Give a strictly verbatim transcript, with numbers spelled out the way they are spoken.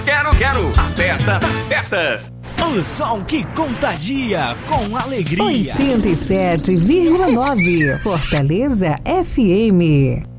Quero, quero, a festa das festas. O som que contagia com alegria. oitenta e sete vírgula nove Fortaleza F M.